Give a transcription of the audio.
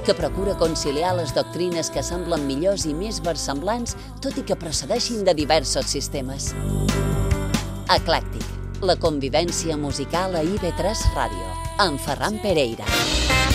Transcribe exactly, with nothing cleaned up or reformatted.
que procura conciliar les doctrines que semblen millors i més versemblants, tot i que procedeixin de diversos sistemes. Eclèctic, la convivència musical a I V tres Ràdio, amb Ferran Pereira.